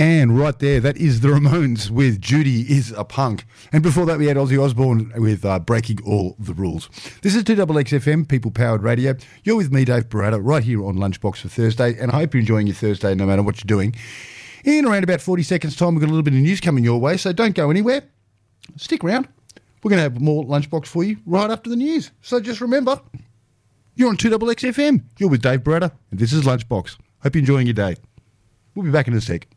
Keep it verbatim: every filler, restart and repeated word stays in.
And right there, that is the Ramones with Judy is a Punk. And before that, we had Ozzy Osbourne with uh, Breaking All the Rules. This is two X X F M, People-Powered Radio. You're with me, Dave Barata, right here on Lunchbox for Thursday. And I hope you're enjoying your Thursday no matter what you're doing. In around about forty seconds' time, we've got a little bit of news coming your way, so don't go anywhere. Stick around. We're going to have more Lunchbox for you right after the news. So just remember, you're on two X X F M. You're with Dave Barata, and this is Lunchbox. Hope you're enjoying your day. We'll be back in a sec.